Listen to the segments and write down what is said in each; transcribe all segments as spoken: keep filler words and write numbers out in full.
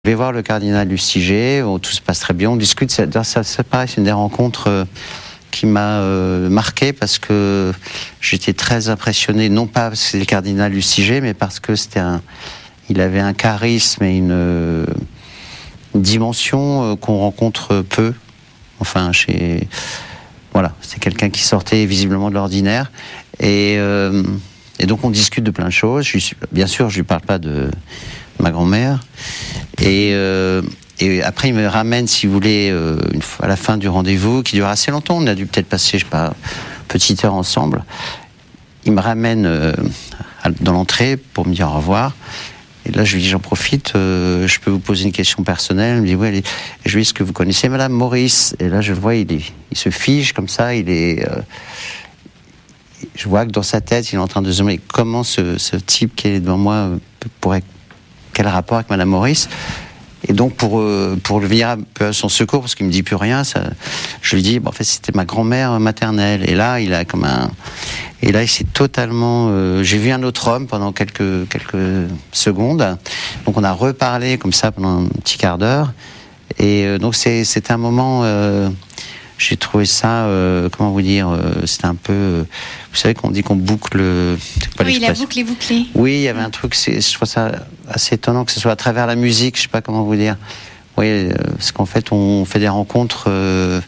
Je vais voir le cardinal Lustiger, oh, tout se passe très bien, on discute, ça, ça, ça pareil, c'est une des rencontres euh, qui m'a euh, marqué parce que j'étais très impressionné, non pas parce que c'est le cardinal Lustiger, mais parce que c'était un, il avait un charisme et une, euh, une dimension euh, qu'on rencontre peu, enfin chez, voilà, c'est quelqu'un qui sortait visiblement de l'ordinaire, et, euh, et donc on discute de plein de choses, je suis, bien sûr je lui parle pas de ma grand-mère. Et, euh, et après, il me ramène, si vous voulez, euh, une fois à la fin du rendez-vous, qui dure assez longtemps. On a dû peut-être passer, je sais pas, une petite heure ensemble. Il me ramène euh, dans l'entrée pour me dire au revoir. Et là, je lui dis, j'en profite, euh, je peux vous poser une question personnelle. Il me dit, oui, allez. Et je lui dis, est-ce que vous connaissez Madame Maurice? Et là, je le vois, il, est, il se fige comme ça. Il est, euh, je vois que dans sa tête, il est en train de se demander comment ce, ce type qui est devant moi pourrait. Quel rapport avec Madame Maurice? Et donc pour euh, pour venir un peu à son secours, parce qu'il me dit plus rien, ça, je lui dis, bon, en fait c'était ma grand-mère maternelle. Et là il a comme un, et là il s'est totalement. Euh, j'ai vu un autre homme pendant quelques quelques secondes. Donc on a reparlé comme ça pendant un petit quart d'heure. Et euh, donc c'est c'était un moment. Euh, J'ai trouvé ça, euh, comment vous dire, euh, c'était un peu, euh, vous savez qu'on dit qu'on boucle. Pas oui, la boucle est bouclée. Oui, il y avait un truc, c'est, je trouve ça assez étonnant que ce soit à travers la musique, je sais pas comment vous dire. Oui, euh, parce qu'en fait, on fait des rencontres, euh,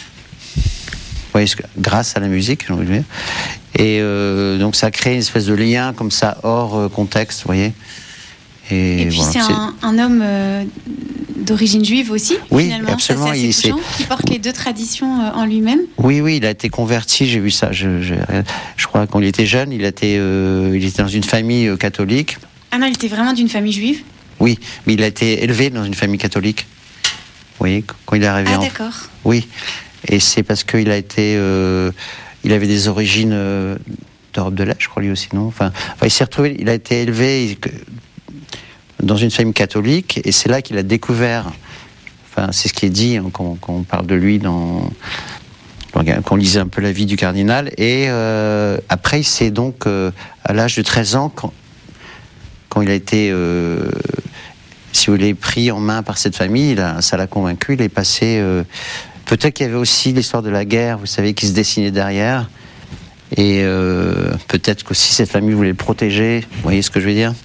oui, grâce à la musique, j'ai envie de dire. Et euh, donc ça crée une espèce de lien comme ça hors euh, contexte, vous voyez. Et, Et puis voilà, c'est, c'est un, un homme euh, d'origine juive aussi, oui, finalement, absolument, ça, c'est assez il, touchant, qui porte les deux traditions euh, en lui-même. Oui, oui, il a été converti, j'ai vu ça. Je, je, je crois quand il était jeune, il était, euh, il était dans une famille euh, catholique. Ah non, il était vraiment d'une famille juive? Oui, mais il a été élevé dans une famille catholique. Vous voyez, quand il est arrivé. Ah en... d'accord. Oui, et c'est parce qu'il a été, euh, il avait des origines euh, d'Europe de l'Est, je crois lui aussi, non, enfin, enfin, il s'est retrouvé, il a été élevé. Il, dans une famille catholique, et c'est là qu'il a découvert, enfin c'est ce qui est dit hein, quand, quand on parle de lui dans, quand on lisait un peu la vie du cardinal, et euh, après il s'est donc, euh, à l'âge de treize ans, quand, quand il a été, euh, si vous voulez, pris en main par cette famille, il a, ça l'a convaincu, il est passé, euh, peut-être qu'il y avait aussi l'histoire de la guerre, vous savez, qui se dessinait derrière, et euh, peut-être qu'aussi cette famille voulait le protéger, vous voyez ce que je veux dire?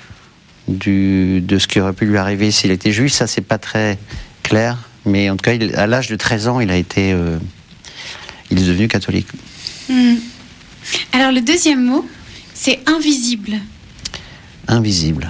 Du, de ce qui aurait pu lui arriver s'il était juif, ça c'est pas très clair, mais en tout cas il, à l'âge de treize ans il a été euh, il est devenu catholique. Mmh. Alors le deuxième mot c'est invisible. Invisible.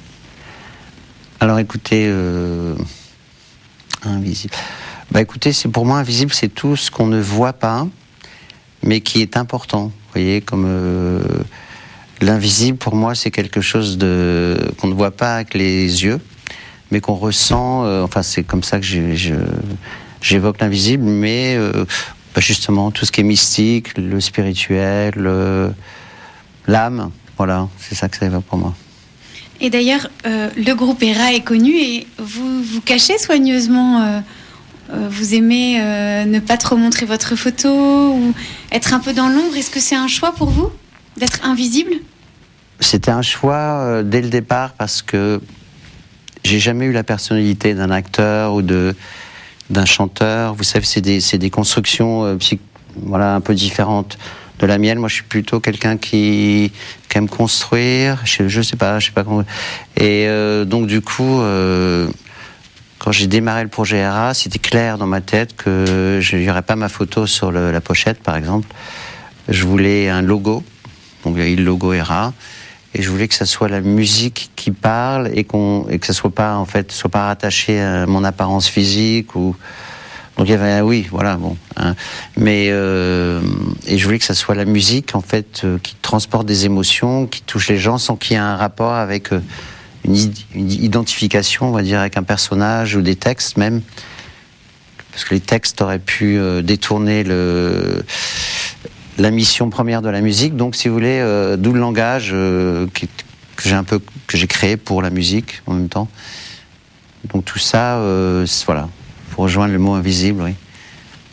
Alors écoutez, euh, invisible. Bah écoutez, c'est pour moi invisible, c'est tout ce qu'on ne voit pas, mais qui est important. Vous voyez, comme euh, l'invisible, pour moi, c'est quelque chose de, qu'on ne voit pas avec les yeux, mais qu'on ressent. Euh, enfin, c'est comme ça que je, je, j'évoque l'invisible, mais euh, bah justement, tout ce qui est mystique, le spirituel, le, l'âme, voilà, c'est ça que ça évoque pour moi. Et d'ailleurs, euh, le groupe Héra est connu et vous vous cachez soigneusement. Euh, euh, vous aimez euh, ne pas trop montrer votre photo ou être un peu dans l'ombre. Est-ce que c'est un choix pour vous d'être invisible? C'était un choix euh, dès le départ parce que j'ai jamais eu la personnalité d'un acteur ou de, d'un chanteur. Vous savez, c'est des, c'est des constructions euh, psych, voilà, un peu différentes de la mienne. Moi, je suis plutôt quelqu'un qui, qui aime construire. Je, je sais pas, je sais pas comment. Et euh, donc, du coup, euh, quand j'ai démarré le projet Héra, c'était clair dans ma tête que je n'y aurais pas ma photo sur le, la pochette, par exemple. Je voulais un logo. Donc il y a eu le logo Héra, et je voulais que ça soit la musique qui parle et qu'on et que ça soit pas en fait soit pas rattaché à mon apparence physique ou donc il y avait oui voilà bon hein. Mais euh, et je voulais que ça soit la musique en fait euh, qui transporte des émotions, qui touche les gens sans qu'il y ait un rapport avec euh, une, une identification on va dire avec un personnage ou des textes même parce que les textes auraient pu euh, détourner le la mission première de la musique, donc si vous voulez, euh, d'où le langage euh, qui, que j'ai un peu que j'ai créé pour la musique en même temps. Donc tout ça, euh, voilà, pour rejoindre le mot invisible, oui.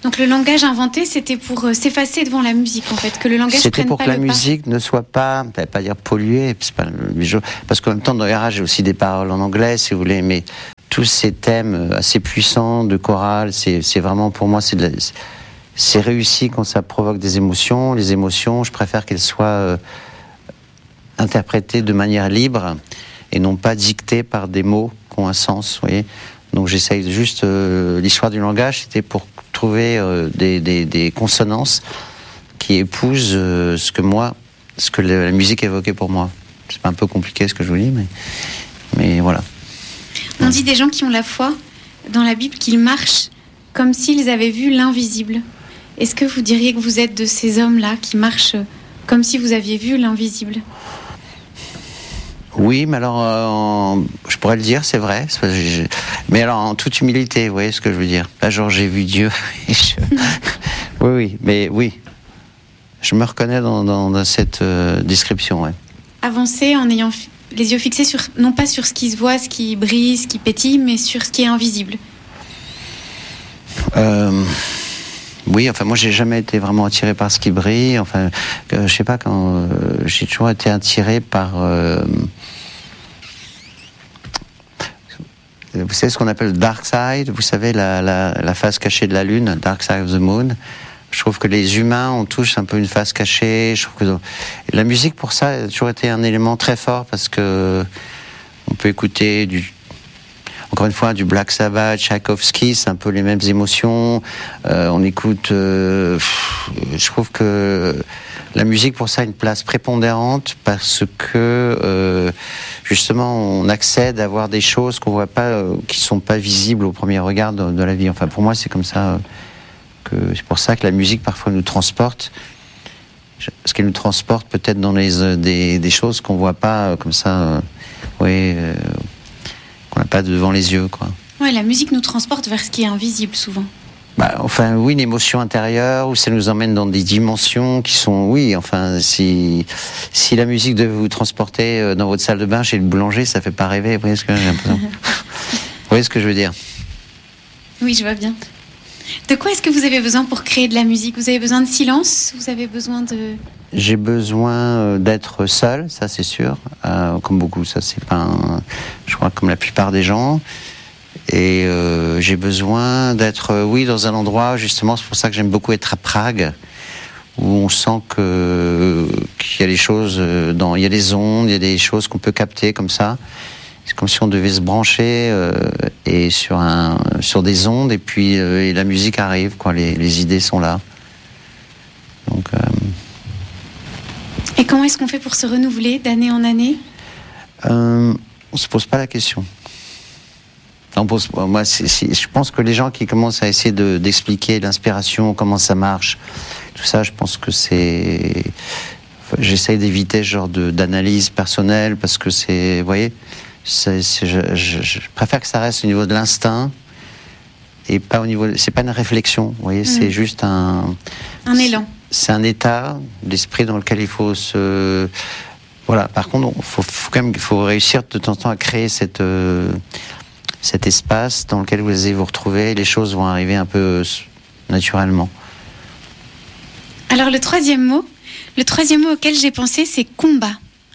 Donc le langage inventé, c'était pour euh, s'effacer devant la musique, en fait, que le langage C'était prenne pour pas que la le pas. musique ne soit pas, pas, pas dire polluée, c'est pas, parce qu'en même temps, dans les rages, j'ai aussi des paroles en anglais, si vous voulez, mais tous ces thèmes assez puissants de chorale, c'est, c'est vraiment, pour moi, c'est, de la, c'est réussi quand ça provoque des émotions. Les émotions, je préfère qu'elles soient euh, interprétées de manière libre et non pas dictées par des mots qui ont un sens, vous voyez. Donc j'essaye juste, euh, l'histoire du langage, c'était pour trouver euh, des, des, des consonances qui épousent euh, ce que moi, ce que la, la musique évoquait pour moi. C'est pas un peu compliqué ce que je vous dis, mais, mais voilà. On dit des gens qui ont la foi dans la Bible qu'ils marchent comme s'ils avaient vu l'invisible. Est-ce que vous diriez que vous êtes de ces hommes-là qui marchent comme si vous aviez vu l'invisible ? Oui, mais alors, euh, en, je pourrais le dire, c'est vrai. C'est parce que je, mais alors, en toute humilité, vous voyez ce que je veux dire. Pas genre, j'ai vu Dieu. Et je, oui, oui, mais oui. Je me reconnais dans, dans, dans cette euh, description, ouais. Avancer en ayant f- les yeux fixés sur, non pas sur ce qui se voit, ce qui brille, ce qui pétille, mais sur ce qui est invisible. Euh, oui, enfin, moi, j'ai jamais été vraiment attiré par ce qui brille. Enfin, euh, je sais pas, quand euh, j'ai toujours été attiré par... Euh, vous savez ce qu'on appelle le dark side, vous savez, la, la, la face cachée de la Lune, dark side of the moon. Je trouve que les humains ont tous un peu une face cachée. Je trouve que la musique, pour ça, a toujours été un élément très fort parce que on peut écouter du, encore une fois, du Black Sabbath, Tchaïkovski, c'est un peu les mêmes émotions. Euh, on écoute. Euh, je trouve que la musique, pour ça, a une place prépondérante parce que euh, justement, on accède à voir des choses qu'on voit pas, euh, qui sont pas visibles au premier regard de, de la vie. Enfin, pour moi, c'est comme ça. Euh, Que c'est pour ça que la musique parfois nous transporte, parce qu'elle nous transporte peut-être dans les, euh, des, des choses qu'on voit pas euh, comme ça, euh, oui, euh, qu'on n'a pas devant les yeux, quoi. Ouais, la musique nous transporte vers ce qui est invisible souvent. Bah, enfin, oui, une émotion intérieure, où ça nous emmène dans des dimensions qui sont, oui, enfin, si, si la musique devait vous transporter dans votre salle de bain chez le boulanger, ça fait pas rêver, vous voyez ce que j'ai l'impression. Vous voyez ce que je veux dire? Oui, je vois bien. De quoi est-ce que vous avez besoin pour créer de la musique ? Vous avez besoin de silence ? Vous avez besoin de... J'ai besoin d'être seul, ça c'est sûr, euh, comme beaucoup, ça c'est pas un, je crois comme la plupart des gens. Et euh, j'ai besoin d'être, euh, oui, dans un endroit, justement, c'est pour ça que j'aime beaucoup être à Prague, où on sent que, qu'il y a des choses, dans, il y a des ondes, il y a des choses qu'on peut capter comme ça. C'est comme si on devait se brancher euh, et sur, un, sur des ondes, et puis euh, et la musique arrive, quoi, les, les idées sont là. Donc, euh... Et comment est-ce qu'on fait pour se renouveler d'année en année ? euh, On ne se pose pas la question. On pose, moi, c'est, c'est, je pense que les gens qui commencent à essayer de, d'expliquer l'inspiration, comment ça marche, tout ça, je pense que c'est... J'essaye d'éviter ce genre de, d'analyse personnelle, parce que c'est... Vous voyez, c'est, c'est, je, je, je préfère que ça reste au niveau de l'instinct, et pas au niveau... C'est pas une réflexion, vous voyez, mmh. C'est juste un... Un élan. C'est un état d'esprit dans lequel il faut se... Voilà, par contre, il faut, faut quand même faut réussir de temps en temps à créer cette... Euh, cet espace dans lequel vous allez vous retrouver, les choses vont arriver un peu naturellement. Alors le troisième mot, le troisième mot auquel j'ai pensé, c'est combat.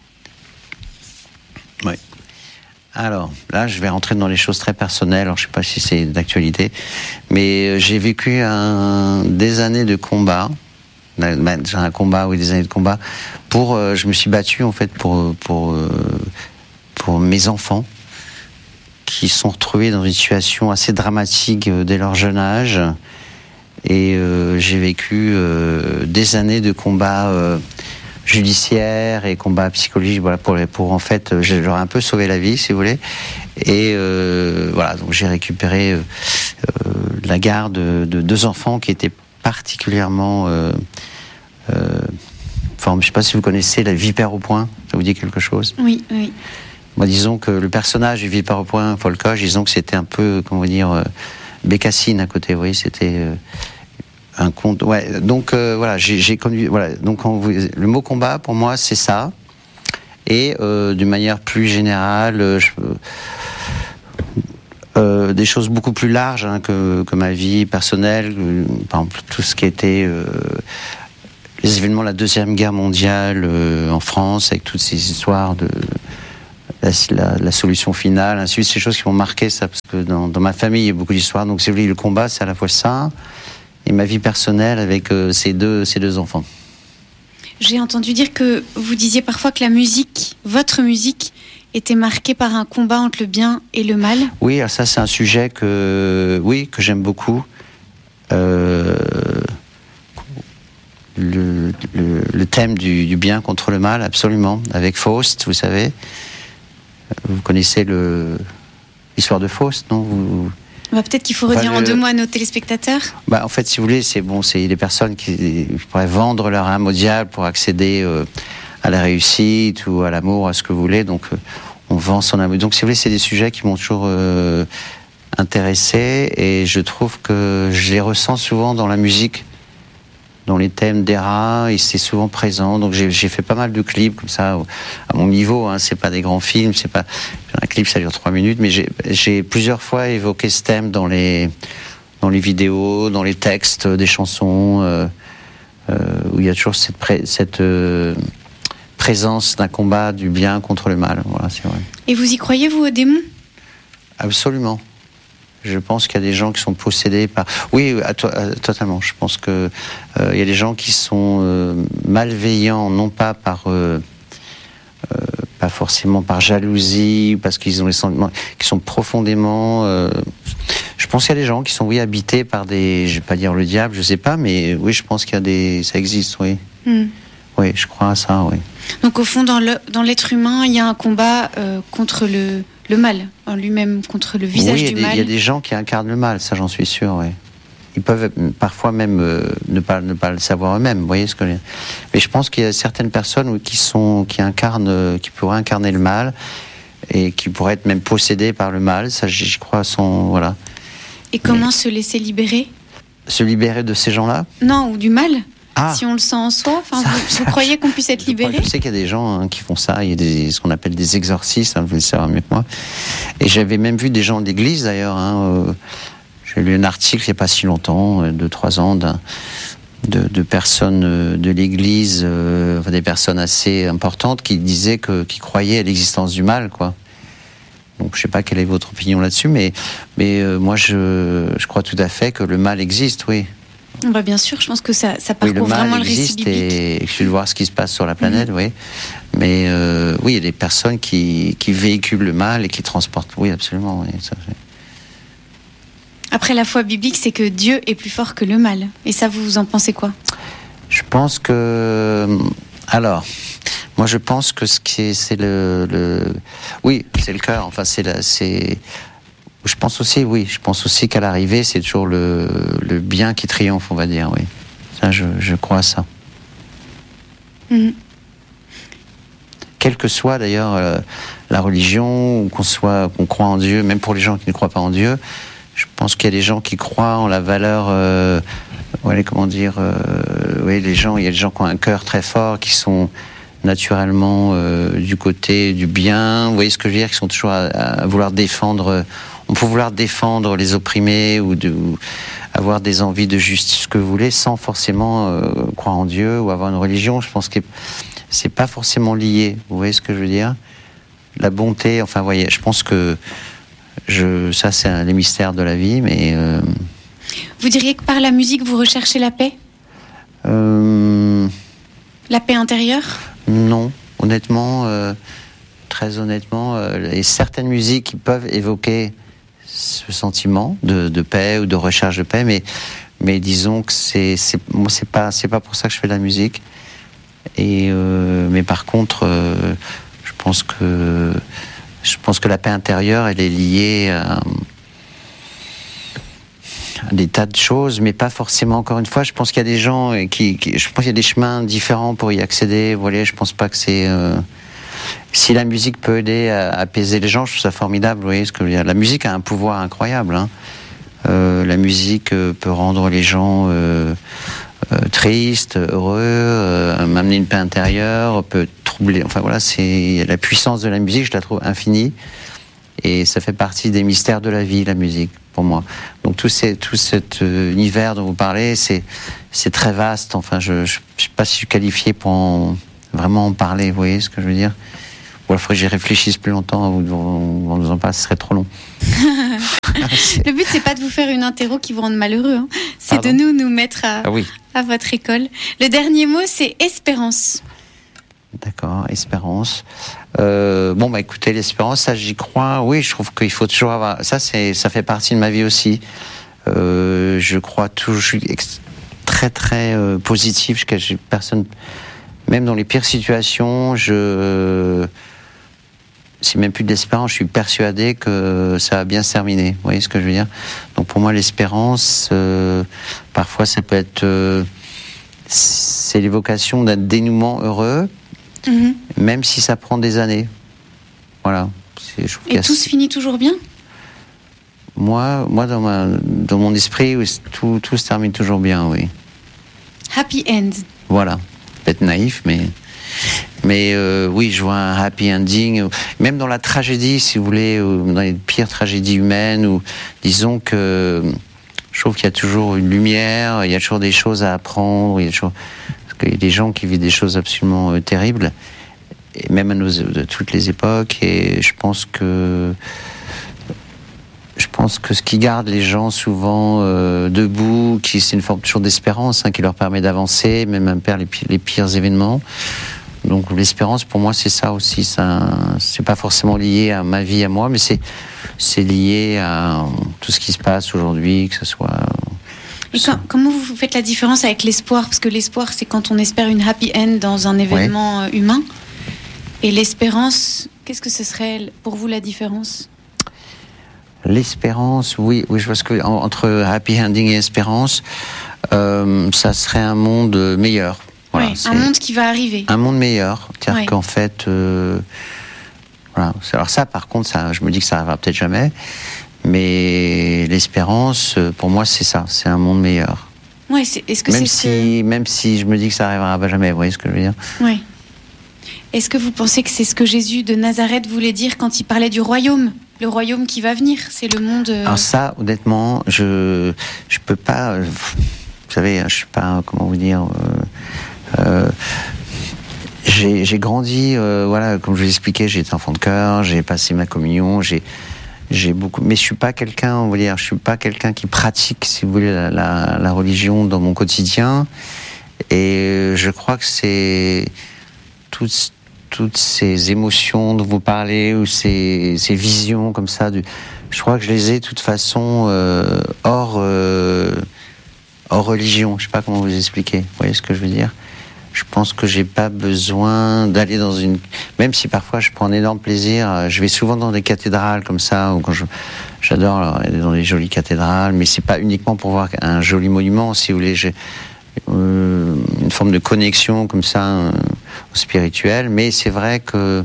Oui. Alors là, je vais rentrer dans les choses très personnelles. Alors je ne sais pas si c'est d'actualité, mais j'ai vécu un, des années de combat. J'ai un combat, oui, des années de combat. Pour, euh, je me suis battu en fait pour pour euh, pour mes enfants, qui sont retrouvés dans une situation assez dramatique dès leur jeune âge. Et euh, j'ai vécu euh, des années de combats euh, judiciaires et combats psychologiques, voilà, pour, pour en fait, je leur ai un peu sauvé la vie, si vous voulez. Et euh, voilà, donc j'ai récupéré euh, la garde de, de deux enfants qui étaient particulièrement... Euh, euh, enfin, je ne sais pas si vous connaissez La Vipère au Poing, ça vous dit quelque chose ? Oui, oui. Moi, disons que le personnage du Vipère au Poing, Folcoche, disons que c'était un peu, comment dire, euh, Bécassine à côté, vous voyez, c'était euh, un conte. Ouais, donc euh, voilà, j'ai, j'ai connu. Voilà, donc on, le mot combat pour moi, c'est ça. Et euh, d'une manière plus générale, euh, je, euh, des choses beaucoup plus larges hein, que, que ma vie personnelle. Euh, par exemple, tout ce qui était euh, les événements de la Deuxième Guerre mondiale euh, en France, avec toutes ces histoires de la, la, la solution finale, ainsi de suite, ces choses qui m'ont marqué, ça, parce que dans, dans ma famille, il y a beaucoup d'histoires. Donc, si vous voulez, le combat, c'est à la fois ça et ma vie personnelle avec euh, ces, deux, ces deux enfants. J'ai entendu dire que vous disiez parfois que la musique, votre musique, était marquée par un combat entre le bien et le mal. Oui, alors ça, c'est un sujet que, oui, que j'aime beaucoup. Euh, le, le, le thème du, du bien contre le mal, absolument. Avec Faust, vous savez. Vous connaissez le, l'histoire de Faust, non vous, bah, peut-être qu'il faut redire enfin, le, en deux mots à nos téléspectateurs. Bah, en fait, si vous voulez, c'est bon, c'est des personnes qui pourraient vendre leur âme au diable pour accéder euh, à la réussite ou à l'amour, à ce que vous voulez. Donc, euh, on vend son âme. Donc, si vous voulez, c'est des sujets qui m'ont toujours euh, intéressé et je trouve que je les ressens souvent dans la musique, dans les thèmes d'Héra, et c'est souvent présent. Donc, j'ai, j'ai fait pas mal de clips comme ça, à mon niveau. Hein, c'est pas des grands films, c'est pas un clip, ça dure trois minutes, mais j'ai, j'ai plusieurs fois évoqué ce thème dans les dans les vidéos, dans les textes des chansons, euh, euh, où il y a toujours cette pré, cette euh, présence d'un combat du bien contre le mal. Voilà, c'est vrai. Et vous y croyez, vous, aux démons ? Absolument. Je pense qu'il y a des gens qui sont possédés par... Oui, à to- à, totalement. Je pense qu'il euh, y a des gens qui sont euh, malveillants, non pas par... Euh, euh, pas forcément par jalousie, parce qu'ils ont les sentiments... qui sont profondément... Euh, je pense qu'il y a des gens qui sont, oui, habités par des... Je ne vais pas dire le diable, je ne sais pas, mais oui, je pense qu'il y a des... Ça existe, oui. Mm. Oui, je crois à ça, oui. Donc, au fond, dans, le, dans l'être humain, il y a un combat euh, contre le... le mal, en lui-même, contre le visage oui, du mal. Oui, il y a des gens qui incarnent le mal, ça j'en suis sûr, oui. Ils peuvent parfois même euh, ne, pas, ne pas le savoir eux-mêmes, vous voyez ce que je veux dire. Mais je pense qu'il y a certaines personnes oui, qui, sont, qui, incarnent, qui pourraient incarner le mal et qui pourraient être même possédées par le mal, ça j'y crois, sont, voilà. Et comment Mais... se laisser libérer ? Se libérer de ces gens-là ? Non, ou du mal ? Ah. Si on le sent en soi, enfin, ça, vous, ça, vous croyez qu'on puisse être libéré ? Je sais qu'il y a des gens hein, qui font ça, il y a des, ce qu'on appelle des exorcistes, hein, vous le savez mieux que moi. Et j'avais même vu des gens d'église d'ailleurs. Hein, euh, j'ai lu un article il n'y a pas si longtemps, deux, trois ans, de, de personnes de l'église, euh, enfin, des personnes assez importantes qui disaient que, qui croyaient à l'existence du mal, quoi. Donc je ne sais pas quelle est votre opinion là-dessus, mais, mais euh, moi je, je crois tout à fait que le mal existe, oui. Bah bien sûr, je pense que ça, ça parcourt oui, le mal vraiment existe le récit biblique. Et je suis de voir ce qui se passe sur la planète, mmh. oui. Mais euh, oui, il y a des personnes qui, qui véhiculent le mal et qui transportent. Oui, absolument. Oui, ça, c'est... Après, la foi biblique, c'est que Dieu est plus fort que le mal. Et ça, vous en pensez quoi ? Je pense que... Alors, moi, je pense que ce qui est, c'est le, le... Oui, c'est le cœur. Enfin, c'est la... c'est... Je pense aussi, oui, je pense aussi qu'à l'arrivée, c'est toujours le, le bien qui triomphe, on va dire, oui. Ça, je, je crois à ça. Mmh. Quelle que soit d'ailleurs euh, la religion, ou qu'on soit, qu'on croit en Dieu, même pour les gens qui ne croient pas en Dieu, je pense qu'il y a des gens qui croient en la valeur, euh, ouais, comment dire, euh, oui, les gens, il y a des gens qui ont un cœur très fort, qui sont naturellement euh, du côté du bien, vous voyez ce que je veux dire, qui sont toujours à, à vouloir défendre. On peut vouloir défendre les opprimés ou, de, ou avoir des envies de justice, ce que vous voulez, sans forcément euh, croire en Dieu ou avoir une religion. Je pense que c'est pas forcément lié. Vous voyez ce que je veux dire ? La bonté, enfin, vous voyez, je pense que je, ça, c'est un, les mystères de la vie, mais... Euh, vous diriez que par la musique, vous recherchez la paix ? euh, La paix intérieure ? Non, honnêtement, euh, très honnêtement, euh, et certaines musiques qui peuvent évoquer ce sentiment de, de paix ou de recherche de paix, mais, mais disons que c'est, c'est, moi, c'est pas, c'est pas pour ça que je fais de la musique. Et, euh, mais par contre, euh, je pense que, je pense que la paix intérieure, elle est liée à, à des tas de choses, mais pas forcément, encore une fois, je pense qu'il y a des gens qui, qui je pense qu'il y a des chemins différents pour y accéder. Vous voyez, je pense pas que c'est, euh, si la musique peut aider à apaiser les gens, je trouve ça formidable. Vous voyez ce que je veux dire. La musique a un pouvoir incroyable. Hein. Euh, la musique peut rendre les gens euh, euh, tristes, heureux, euh, m'amener une paix intérieure, peut troubler. Enfin voilà, c'est la puissance de la musique, je la trouve infinie. et ça fait partie des mystères de la vie, la musique, pour moi. Donc tout, ces, tout cet euh, univers dont vous parlez, c'est, c'est très vaste. Enfin, je ne sais pas si je suis qualifié pour en, vraiment en parler, vous voyez ce que je veux dire? Ou il faudrait que j'y réfléchisse plus longtemps, en vous en parler, ce serait trop long. Le but, c'est pas de vous faire une interro qui vous rende malheureux, hein. C'est Pardon de nous nous mettre à, ah oui. à votre école. Le dernier mot, c'est espérance. D'accord, espérance. Euh, bon, bah écoutez, l'espérance, ça j'y crois. Oui, je trouve qu'il faut toujours avoir. Ça, c'est, ça fait partie de ma vie aussi. Euh, je crois toujours, je suis ex... très très euh, positif. Je, je, personne, même dans les pires situations, je. C'est même plus de l'espérance, je suis persuadé que ça va bien se terminer. Vous voyez ce que je veux dire? Donc pour moi, l'espérance, euh, parfois ça peut être... Euh, c'est l'évocation d'un dénouement heureux, mmh. même si ça prend des années. Voilà. C'est, je Et tout se finit toujours bien? Moi, moi dans, ma, dans mon esprit, tout, tout se termine toujours bien, oui. Happy end. Voilà. Peut-être naïf, mais... Mais euh, oui, je vois un happy ending, même dans la tragédie, si vous voulez, dans les pires tragédies humaines, ou disons que je trouve qu'il y a toujours une lumière, il y a toujours des choses à apprendre, il y a toujours parce qu'il y a des gens qui vivent des choses absolument euh, terribles, et même à nos, de toutes les époques, et je pense que je pense que ce qui garde les gens souvent euh, debout, qui c'est une forme toujours d'espérance, hein, qui leur permet d'avancer, même à perdre les, pires, les pires événements. Donc l'espérance, pour moi, c'est ça aussi. Ça, c'est pas forcément lié à ma vie, à moi, mais c'est, c'est lié à tout ce qui se passe aujourd'hui, que ce soit... Et quand, comment vous faites la différence avec l'espoir? Parce que l'espoir, c'est quand on espère une happy end dans un événement ouais. humain. Et l'espérance, qu'est-ce que ce serait pour vous la différence? L'espérance, oui, oui, je vois ce que... Entre happy ending et espérance, euh, ça serait un monde meilleur. Voilà, ouais, un monde qui va arriver. Un monde meilleur. C'est-à-dire ouais. qu'en fait... Euh, voilà. Alors ça, par contre, ça, je me dis que ça n'arrivera peut-être jamais. Mais l'espérance, pour moi, c'est ça. C'est un monde meilleur. Ouais, c'est, est-ce que même, c'est si, ce... même si je me dis que ça n'arrivera jamais. Vous voyez ce que je veux dire? Oui. Est-ce que vous pensez que c'est ce que Jésus de Nazareth voulait dire quand il parlait du royaume? Le royaume qui va venir, c'est le monde... Alors ça, honnêtement, je je peux pas... Vous savez, je sais pas, comment vous dire... Euh, euh, j'ai, j'ai grandi, euh, voilà, comme je vous expliquais, j'ai été enfant de chœur, j'ai passé ma communion, j'ai, j'ai beaucoup... Mais je suis pas quelqu'un, on va dire, je suis pas quelqu'un qui pratique, si vous voulez, la, la, la religion dans mon quotidien. Et je crois que c'est... Toutes, toutes ces émotions dont vous parlez, ou ces, ces visions comme ça, du, je crois que je les ai de toute façon euh, hors, euh, hors religion. Je sais pas comment vous expliquer. Vous voyez ce que je veux dire? Je pense que j'ai pas besoin d'aller dans une... Même si parfois je prends un énorme plaisir, je vais souvent dans des cathédrales comme ça, ou quand je... j'adore aller dans des jolies cathédrales, mais c'est pas uniquement pour voir un joli monument, si vous voulez. J'ai euh, une forme de connexion comme ça, euh, au spirituel, mais c'est vrai que...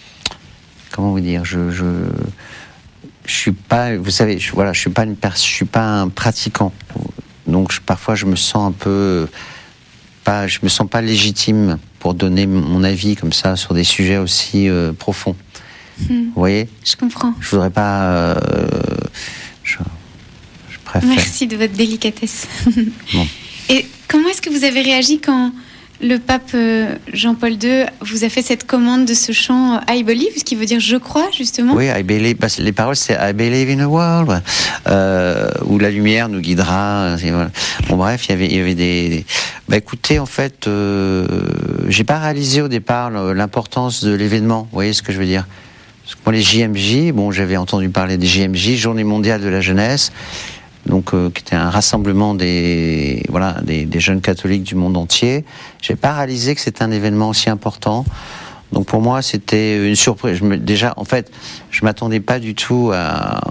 Comment vous dire, je... je je suis pas, vous savez, je, voilà, je suis pas une pers- je suis pas un pratiquant, donc je, parfois je me sens un peu, pas, je me sens pas légitime pour donner mon avis comme ça sur des sujets aussi euh, profonds. Mmh. Vous voyez? Je comprends. Je voudrais pas, euh, je, je préfère. Merci de votre délicatesse. Bon. Et comment est-ce que vous avez réagi quand le pape Jean-Paul deux vous a fait cette commande de ce chant I Believe, ce qui veut dire je crois, justement? Oui, I believe, bah, les paroles c'est I believe in a world, euh, où la lumière nous guidera. Voilà. Bon, bref, il y avait, il y avait des. des... Bah, écoutez, en fait, euh, j'ai pas réalisé au départ l'importance de l'événement. Vous voyez ce que je veux dire? Parce que moi, les J M J, bon, j'avais entendu parler des J M J, Journée mondiale de la jeunesse. Donc, euh, qui était un rassemblement des, voilà, des, des jeunes catholiques du monde entier. J'ai pas réalisé que c'était un événement aussi important. Donc, pour moi, c'était une surprise. Je me, déjà, en fait, je m'attendais pas du tout à...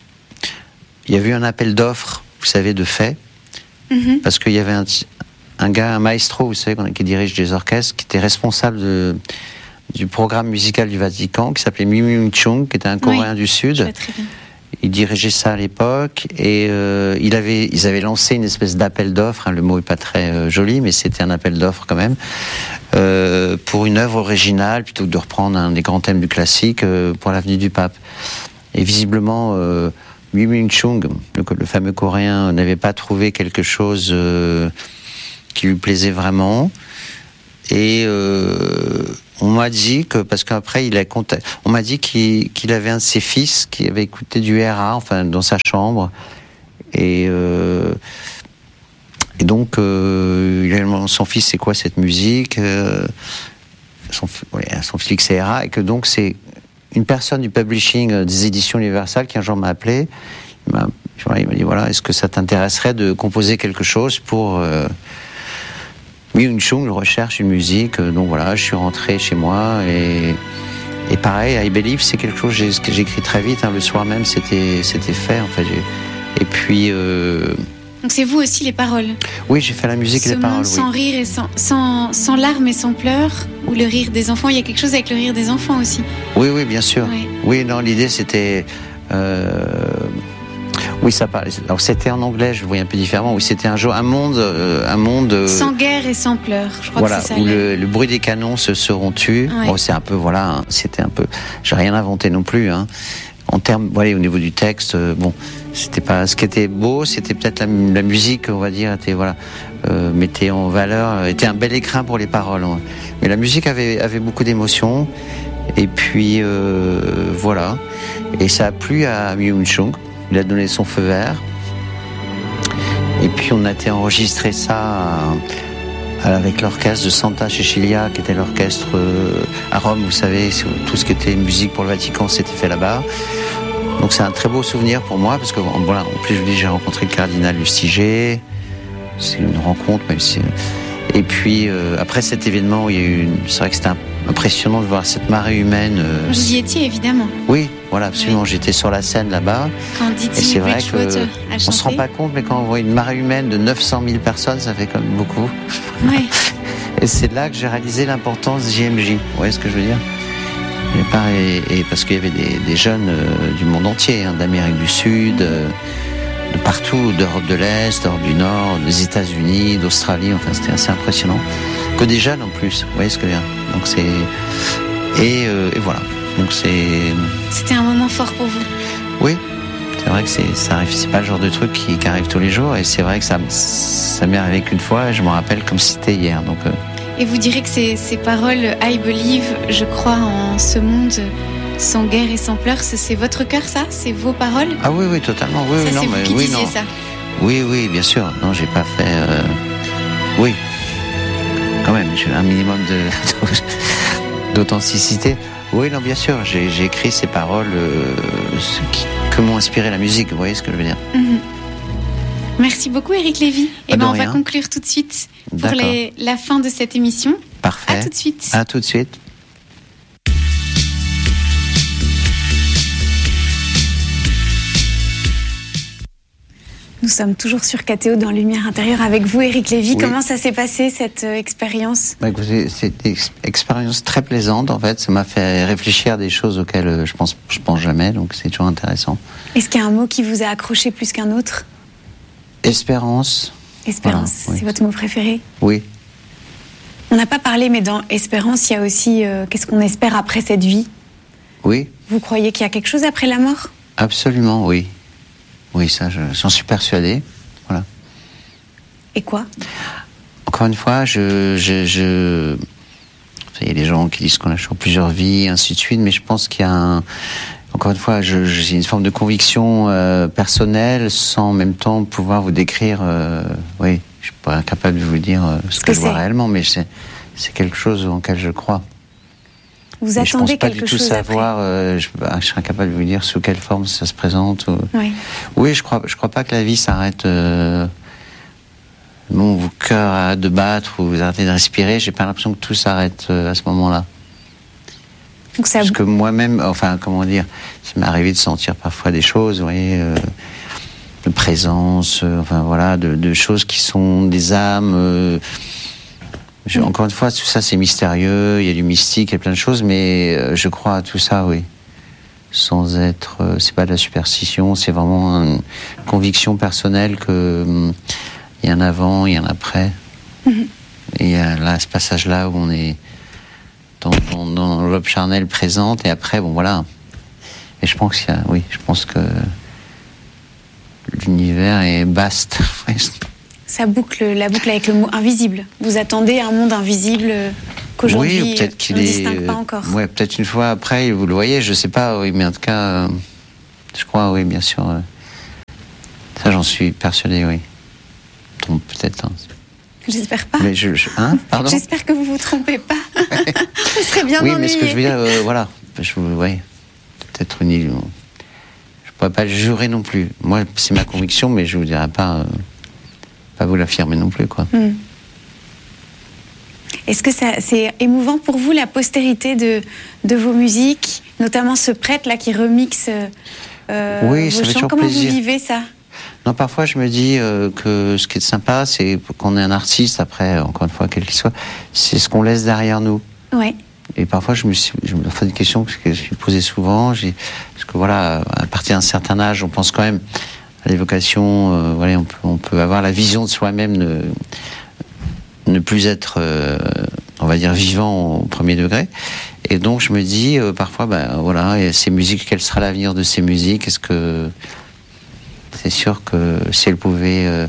Il y avait eu un appel d'offres, vous savez, de fait, mm-hmm. parce qu'il y avait un, un gars, un maestro, vous savez, qui dirige des orchestres, qui était responsable de, du programme musical du Vatican, qui s'appelait Mi Myung Chung, qui était un Coréen oui, du Sud. Je vois très bien. Il dirigeait ça à l'époque et euh, il avait, ils avaient lancé une espèce d'appel d'offres, hein, le mot est pas très euh, joli, mais c'était un appel d'offres quand même, euh, pour une œuvre originale, plutôt que de reprendre un des grands thèmes du classique, euh, pour l'avenue du pape. Et visiblement, euh, Lee Myung-chung, le, le fameux Coréen, n'avait pas trouvé quelque chose euh, qui lui plaisait vraiment. Et euh, on m'a dit que, parce qu'après, il a contacté, on m'a dit qu'il, qu'il avait un de ses fils qui avait écouté du R A, enfin, dans sa chambre. Et, euh, et donc, euh, il a demandé son fils, c'est quoi cette musique euh, son, ouais, son fils, c'est R A, et que donc, c'est une personne du publishing euh, des éditions Universal qui un jour m'a appelé. Il m'a, il m'a dit, voilà, est-ce que ça t'intéresserait de composer quelque chose pour... Euh, Oui, une chung, je recherche une musique, donc voilà, je suis rentré chez moi et, et pareil, I Believe, c'est quelque chose que j'ai, que j'ai écrit très vite, hein, le soir même, c'était, c'était fait en fait. J'ai, et puis. Euh, donc c'est vous aussi les paroles. Oui, j'ai fait la musique Ce et les paroles. Sans oui. rire et sans, sans, sans larmes et sans pleurs, ou le rire des enfants, il y a quelque chose avec le rire des enfants aussi. Oui, oui, bien sûr. Ouais. Oui, non, l'idée c'était. Euh, Oui, ça parle. Alors c'était en anglais, je le voyais un peu différemment. Oui, c'était un jour, un monde, euh, un monde. Euh, sans guerre et sans pleurs. Je crois voilà, que c'est ça. Où le, le bruit des canons se seront tus. Ouais. Bon, c'est un peu, voilà, hein, c'était un peu. J'ai rien inventé non plus. Hein. En termes, voilà, au niveau du texte, euh, bon, c'était pas. Ce qui était beau, c'était peut-être la, la musique, on va dire, était voilà, euh, mettait en valeur, était un bel écrin pour les paroles. Hein. Mais la musique avait avait beaucoup d'émotions. Et puis euh, voilà, et ça a plu à Myung-chung. Il a donné son feu vert. Et puis on a été enregistrer ça avec l'orchestre de Santa Cecilia, qui était l'orchestre à Rome. Vous savez, tout ce qui était musique pour le Vatican, c'était fait là-bas. Donc c'est un très beau souvenir pour moi, parce que voilà, en plus je vous dis, j'ai rencontré le cardinal Lustiger. C'est une rencontre, même si. Et puis euh, après cet événement, il y a eu une... c'est vrai que c'était impressionnant de voir cette marée humaine. Euh... Vous y étiez évidemment. Oui, voilà, absolument. Oui. J'étais sur la scène là-bas. Quand Didi et c'est vrai que a chanté. On se rend pas compte, mais quand on voit une marée humaine de neuf cent mille personnes, ça fait quand même beaucoup. Ouais. Et c'est là que j'ai réalisé l'importance de J M J. Vous voyez ce que je veux dire? Et, et parce qu'il y avait des, des jeunes euh, du monde entier, hein, d'Amérique du Sud. Euh, de partout, d'Europe de l'Est, d'Europe du Nord, des États-Unis, d'Australie, enfin c'était assez impressionnant. Que des jeunes en plus, vous voyez ce que je veux dire. Donc c'est et, euh, et voilà. Donc c'est. C'était un moment fort pour vous. Oui, c'est vrai que c'est ça arrive, c'est pas le genre de truc qui, qui arrive tous les jours, et c'est vrai que ça ça m'est arrivé qu'une fois, et je m'en rappelle comme si c'était hier. Donc. Euh... Et vous direz que ces, ces paroles, I believe, je crois en ce monde. Sans guerre et sans pleurs, c'est votre cœur, ça? C'est vos paroles? Ah oui, oui, totalement. Oui, ça, oui, non, c'est vous mais qui oui, disiez non. ça? Oui, oui, bien sûr. Non, j'ai pas fait. Euh... Oui, quand même, j'ai un minimum de d'authenticité. Oui, non, bien sûr. J'ai, j'ai écrit ces paroles euh, qui, que m'ont inspiré la musique. Vous voyez ce que je veux dire? Mm-hmm. Merci beaucoup, Éric Lévy. Et ben, on va conclure tout de suite pour les, la fin de cette émission. Parfait. À tout de suite. À tout de suite. Nous sommes toujours sur K T O dans Lumière Intérieure avec vous, Éric Lévy. Oui. Comment ça s'est passé, cette euh, expérience? Bah, écoutez, c'est une expérience très plaisante, en fait. Ça m'a fait réfléchir à des choses auxquelles euh, je pense, je pense jamais, donc c'est toujours intéressant. Est-ce qu'il y a un mot qui vous a accroché plus qu'un autre? Espérance. Espérance, voilà, oui. C'est votre mot préféré? Oui. On n'a pas parlé, mais dans Espérance, il y a aussi euh, qu'est-ce qu'on espère après cette vie? Oui. Vous croyez qu'il y a quelque chose après la mort? Absolument, oui. Oui, ça, je, j'en suis persuadé. Voilà. Et quoi? Encore une fois, je, je, je... il y a des gens qui disent qu'on a toujours plusieurs vies, ainsi de suite, mais je pense qu'il y a un... Encore une fois, je, je, j'ai une forme de conviction euh, personnelle, sans en même temps pouvoir vous décrire. Euh, oui, je suis pas incapable de vous dire euh, ce que, que je vois réellement, mais c'est, c'est quelque chose en lequel je crois. Vous attendez je pense pas quelque du tout chose savoir. Euh, je, bah, je serais incapable de vous dire sous quelle forme ça se présente. Ou... Oui. Oui, je crois. Je crois pas que la vie s'arrête. Euh... Bon, vos cœurs arrêtent de battre ou vous arrêtez de respirer. J'ai pas l'impression que tout s'arrête euh, à ce moment-là. Donc ça... Parce que moi-même, enfin, comment dire, ça m'est arrivé de sentir parfois des choses, vous voyez, euh, de présence, euh, enfin voilà, de, de choses qui sont des âmes. Euh, Je, encore une fois, tout ça c'est mystérieux, il y a du mystique, il y a plein de choses, mais euh, je crois à tout ça, oui. Sans être, euh, c'est pas de la superstition, c'est vraiment une conviction personnelle que il hum, y a un avant, il y a un après. Mm-hmm. Et il y a là ce passage-là où on est dans, dans, dans l'enveloppe charnelle présente, et après, bon voilà, Et je pense qu'il y a, oui, je pense que l'univers est vaste. Ça boucle la boucle avec le mot invisible. Vous attendez un monde invisible qu'aujourd'hui oui, peut-être qu'il on ne est, distingue pas encore. Ouais, peut-être une fois après, vous le voyez, je sais pas, oui, mais en tout cas, euh, je crois, oui, bien sûr. Euh, ça, j'en suis persuadé, oui. Donc, peut-être. Hein. J'espère pas. Mais je, je hein, pardon. J'espère que vous vous trompez pas. Vous serez bien oui, ennuyé. mais ce que je veux dire, euh, voilà, je, ouais, peut-être une illusion. Je pourrais pas le jurer non plus. Moi, c'est ma conviction, mais je vous dirai pas, euh, pas vous l'affirmer non plus, quoi. Mm. Est-ce que ça, c'est émouvant pour vous, la postérité de, de vos musiques, notamment ce prêtre-là qui remixe euh, oui, vos ça fait chants. toujours Comment plaisir. vous vivez ça? Non, parfois je me dis euh, que ce qui est sympa, c'est qu'on est un artiste, après, encore une fois, quel qu'il soit, c'est ce qu'on laisse derrière nous. Ouais. Et parfois je me, suis, je me fais une question que je me suis posée souvent, j'ai, parce que voilà, à partir d'un certain âge, on pense quand même à l'évocation, euh, voilà, on peut, on peut avoir la vision de soi-même, ne, ne plus être, euh, on va dire, vivant au premier degré. Et donc je me dis, euh, parfois, ben voilà, et ces musiques, quel sera l'avenir de ces musiques? Est-ce que c'est sûr que si elle pouvait, euh,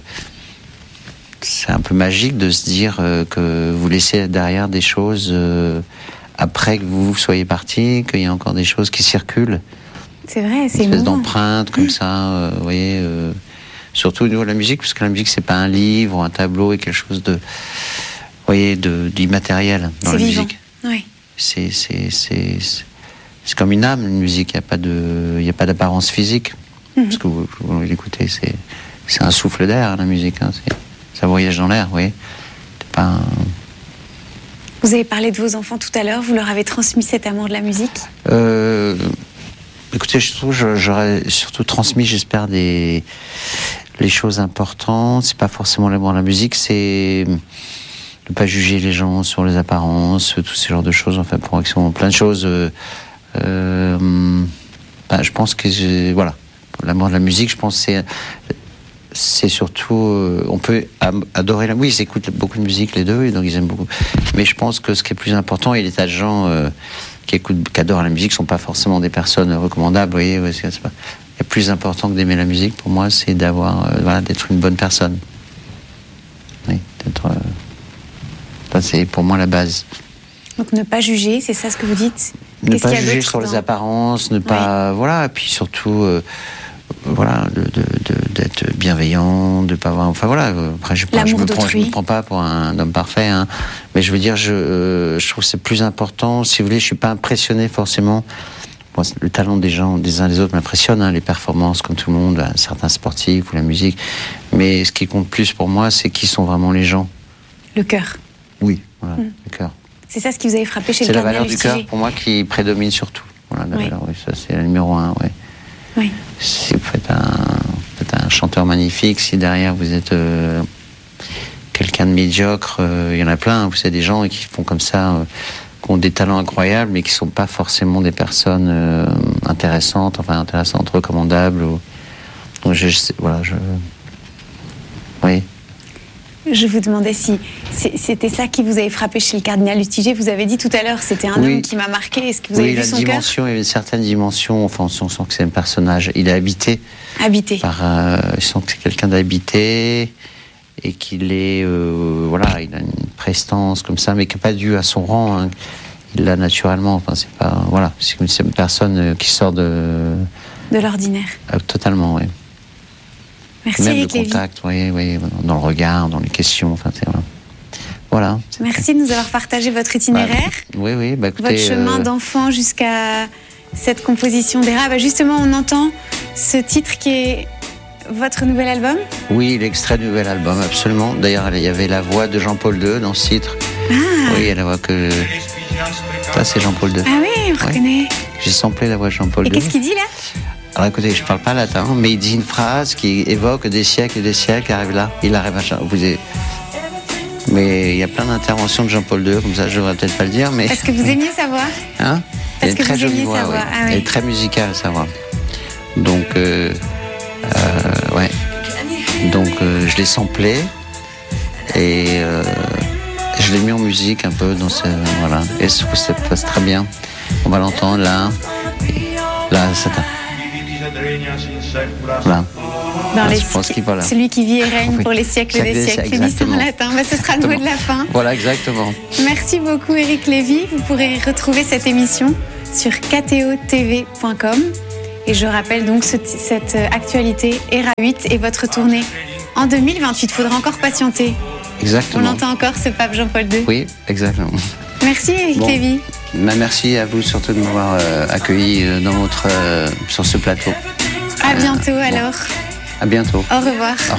c'est un peu magique de se dire euh, que vous laissez derrière des choses euh, après que vous soyez parti, qu'il y a encore des choses qui circulent. C'est vrai, c'est une espèce émouvant. d'empreinte comme ça, euh, vous voyez. Euh, surtout au niveau de la musique, parce que la musique c'est pas un livre, ou un tableau, et quelque chose de, vous voyez, de d'immatériel dans c'est la vivant. musique. Oui. C'est c'est c'est c'est comme une âme, une musique. Il y a pas de, il y a pas d'apparence physique. Parce que vous, vous l'écoutez, c'est, c'est un souffle d'air, la musique. Hein, c'est, ça voyage dans l'air, vous voyez. C'est pas un... Vous avez parlé de vos enfants tout à l'heure, vous leur avez transmis cet amour de la musique? euh, Écoutez, je trouve que j'aurais surtout transmis, j'espère, des les choses importantes. C'est pas forcément l'amour de la musique, c'est ne pas juger les gens sur les apparences, tous ces genres de choses, enfin, pour action, plein de choses. Euh, euh, ben, je pense que j'ai, voilà. L'amour de la musique, je pense, c'est, c'est surtout... Euh, on peut am- adorer la musique. Ils écoutent beaucoup de musique, les deux, et donc ils aiment beaucoup. Mais je pense que ce qui est plus important, et les tas de gens euh, qui, écoutent, qui adorent la musique ne sont pas forcément des personnes recommandables. Vous voyez, c'est, c'est pas... Le plus important que d'aimer la musique, pour moi, c'est d'avoir, euh, voilà, d'être une bonne personne. Oui, d'être... Euh... Ça, c'est pour moi la base. Donc ne pas juger, c'est ça ce que vous dites? Ne Qu'est-ce pas qu'il y a juger d'autre sur dans... les apparences, ne pas... Ouais. Voilà, et puis surtout... Euh, voilà, de, de, de, d'être bienveillant, de pas avoir, enfin voilà. Après, je, je me prends, je me prends pas pour un homme parfait, hein, mais je veux dire, je, euh, je trouve que c'est plus important. Si vous voulez, je suis pas impressionné forcément. Bon, le talent des gens, des uns des autres, m'impressionne, hein, les performances, comme tout le monde, certains sportifs ou la musique. Mais ce qui compte plus pour moi, c'est qui sont vraiment les gens. Le cœur. Oui, voilà, mmh. le cœur. C'est ça ce qui vous avait frappé chez c'est le la valeur Lustiger. du cœur pour moi qui prédomine surtout. Voilà, la oui. valeur, oui, ça c'est la numéro un, ouais. Oui. Si vous faites un, vous faites un chanteur magnifique, si derrière vous êtes euh, quelqu'un de médiocre, euh, il y en a plein, vous savez, des gens qui font comme ça, euh, qui ont des talents incroyables, mais qui ne sont pas forcément des personnes euh, intéressantes, enfin intéressantes, recommandables. Ou... Donc je, je sais, voilà, je... Oui. Je vous demandais si c'était ça qui vous avait frappé chez le cardinal Lustiger. Vous avez dit tout à l'heure, c'était un oui. homme qui m'a marqué. Est-ce que vous oui, avez vu son cœur? Dimension, il y avait une certaine dimension. Enfin, on sent que c'est un personnage. Il est habité. Habité. Par, euh, on sent que c'est quelqu'un d'habité et qu'il est, euh, voilà, il a une prestance comme ça, mais qui n'est pas due à son rang. Hein. Il l'a naturellement. Enfin, c'est pas, voilà, c'est une personne qui sort de. De l'ordinaire. Euh, totalement, oui. Merci, même Éric le contact, oui, oui, dans le regard, dans les questions, enfin, c'est voilà. voilà c'est Merci de nous avoir partagé votre itinéraire. Bah, oui, oui, bah, écoutez, votre chemin euh... d'enfant jusqu'à cette composition d'Héra. Bah, justement, on entend ce titre qui est votre nouvel album. Oui, l'extrait du nouvel album, absolument. D'ailleurs, il y avait la voix de Jean-Paul deux dans ce titre. Ah. Oui, il y a la voix que. Ça, c'est Jean-Paul deux. Ah oui, on reconnaît. Ouais. J'ai samplé la voix de Jean-Paul deux. Et qu'est-ce qu'il dit là? Alors écoutez, je parle pas latin, mais il dit une phrase qui évoque des siècles et des siècles, qui arrive là. Il arrive à vous est... Mais il y a plein d'interventions de Jean-Paul deux, comme ça je devrais peut-être pas le dire, mais... Parce que vous aimiez sa voix. Hein? Parce Elle que est très vous jolie aimiez voix, sa voix. ouais. Ah, oui. Elle est très musicale, sa voix. Donc, euh, euh, ouais. Donc euh, je l'ai samplé et euh, je l'ai mis en musique un peu dans ce... Voilà. Et je trouve que ça passe très bien. On va l'entendre là. Là, c'est un... Voilà. Dans les je pense qu'il, voilà. Celui qui vit et règne Oui. pour les siècles Siècle des des siècles, siècles, il dit ça en exactement. latin. Bah, ce sera le mot de la fin. Voilà, exactement. Merci beaucoup Éric Lévy. Vous pourrez retrouver cette émission sur k t o t v point com. Et je rappelle donc ce, cette actualité E R A huit et votre tournée en deux mille vingt-huit. Il faudra encore patienter. Exactement. On entend encore ce pape Jean-Paul deux. Oui, exactement. Merci Éric Bon. Lévy. Bah, merci à vous surtout de m'avoir euh, accueilli euh, dans votre, euh, sur ce plateau. À Euh, bientôt bon. alors. À bientôt. Au revoir.